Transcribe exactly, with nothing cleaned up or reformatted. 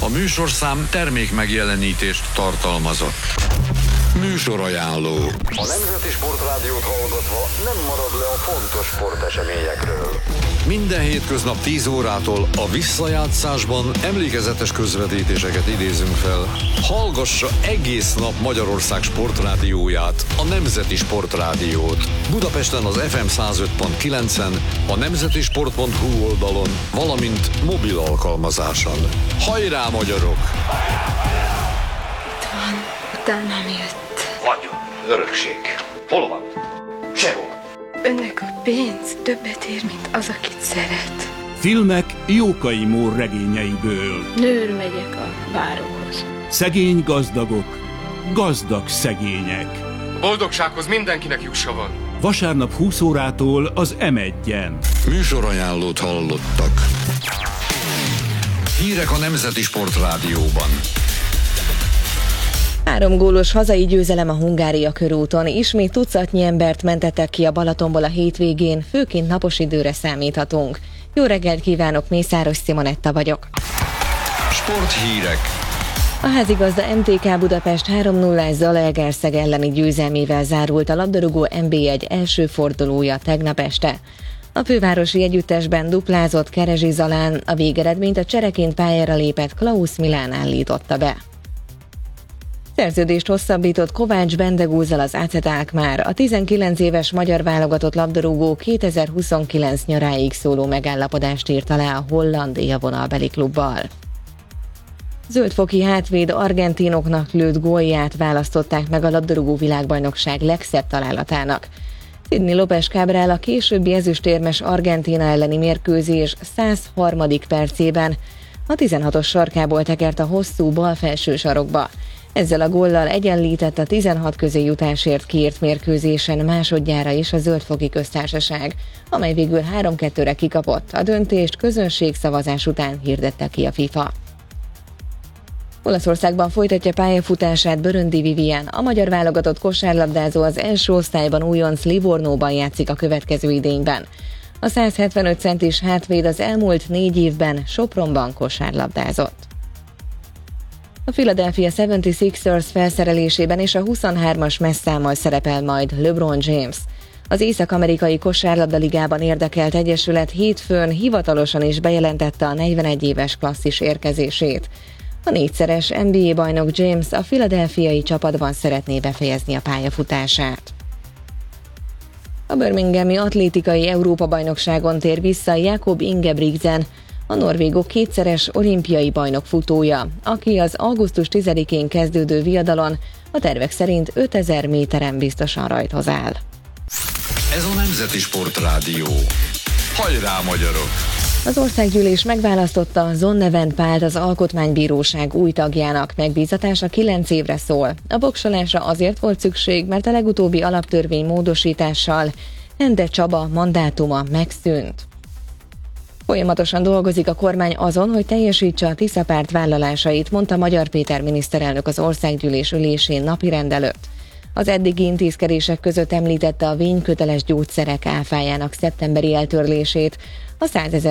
A műsorszám termék megjelenítést tartalmazott. Műsorajánló. A Nemzeti Sportrádiót hallgatva nem marad le a fontos sporteseményekről. Minden hétköznap tíz órától a visszajátszásban emlékezetes közvetítéseket idézünk fel. Hallgassa egész nap Magyarország sportrádióját, a Nemzeti Sportrádiót. Budapesten az ef em száz öt pont kilencen, a nemzetisport pont hu oldalon, valamint mobil alkalmazáson. Hajrá, magyarok! Itt van, utánam jött. Vagyon, örökség. Hol van? Sehol. Önnek a pénz többet ér, mint az, akit szeret. Filmek Jókai Mór regényeiből. Nőr megyek a báróhoz. Szegény gazdagok, gazdag szegények. A boldogsághoz mindenkinek jussa van. Vasárnap húsz órától az em egyen. Műsorajánlót hallottak. Hírek a Nemzeti Sportrádióban. Három gólos hazai győzelem a Hungária körúton. Ismét tucatnyi embert mentettek ki a Balatonból a hétvégén, főként napos időre számíthatunk. Jó reggelt kívánok, Mészáros Simonetta vagyok. Sporthírek. A házigazda em té ká Budapest három nullás Zalaegerszeg elleni győzelmével zárult a labdarúgó en bé egy első fordulója tegnap este. A fővárosi együttesben duplázott Kerezsi Zalán, a végeredményt a csereként pályára lépett Klaus Milán állította be. Szerződést hosszabbított Kovács Bendegúzzal az á cé té Alkmaar. A tizenkilenc éves magyar válogatott labdarúgó kétezer-huszonkilenc nyaráig szóló megállapodást írt alá a holland élvonalbeli klubbal. Zöldfoki hátvéd argentinoknak lőtt gólját választották meg a labdarúgó világbajnokság legszebb találatának. Sidney López Cabral a későbbi ezüstérmes Argentína elleni mérkőzés száz harmadik percében a tizenhatos sarkából tekert a hosszú bal felső sarokba. Ezzel a góllal egyenlített a tizenhat közé jutásért kiírt mérkőzésen másodjára is a Zöldfoki Köztársaság, amely végül három kettőre kikapott. A döntést közönségszavazás után hirdette ki a FIFA. Olaszországban folytatja pályafutását Böröndi Vivien. A magyar válogatott kosárlabdázó az első osztályban újonc Livornóban játszik a következő idényben. A száz hetvenöt centis hátvéd az elmúlt négy évben Sopronban kosárlabdázott. A Philadelphia hetvenhatos felszerelésében és a huszonhármas messzámmal szerepel majd LeBron James. Az Észak-amerikai kosárlabdaligában érdekelt egyesület hétfőn hivatalosan is bejelentette a negyvenegy éves klasszis érkezését. A négyszeres en bé á bajnok James a philadelphiai csapatban szeretné befejezni a pályafutását. A birminghami atlétikai Európa-bajnokságon tér vissza Jakob Ingebrigtsen, a norvégok kétszeres olimpiai bajnok futója, aki az augusztus tizedikén kezdődő viadalon a tervek szerint ötezer méteren biztosan rajthoz áll. Ez a Nemzeti Sportrádió. Hajrá, magyarok! Az országgyűlés megválasztotta Zonnevent Pált az Alkotmánybíróság új tagjának, megbízatása kilenc évre szól. A voksolásra azért volt szükség, mert a legutóbbi alaptörvény módosítással Ende Csaba mandátuma megszűnt. Folyamatosan dolgozik a kormány azon, hogy teljesítse a Tisza párt vállalásait, mondta Magyar Péter miniszterelnök az országgyűlés ülésén napirend előtt. Az eddigi intézkedések között említette a vényköteles gyógyszerek áfájának szeptemberi eltörlését, a százezer